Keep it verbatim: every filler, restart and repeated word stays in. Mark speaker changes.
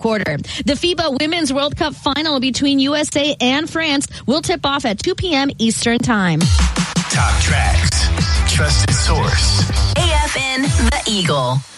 Speaker 1: quarter. The FIBA Women's World Cup final between U S A and France will tip off at two p.m. Eastern Time.
Speaker 2: Top tracks. Trusted source.
Speaker 3: A F N The Eagle.